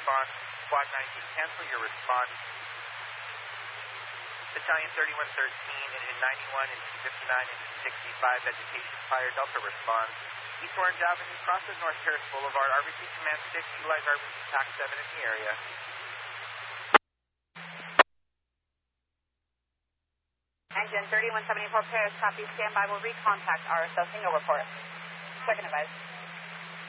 response. Squad 90, cancel your response. Battalion 3113, engine 91, engine 59, engine 65, vegetation fire, Delta response. East Orange Avenue, crosses North Terrace Boulevard, RBC Command 6, utilize RBC TAC 7 in the area. Engine 3174 Paris, copy, standby, will recontact RSO, single report. Second advice.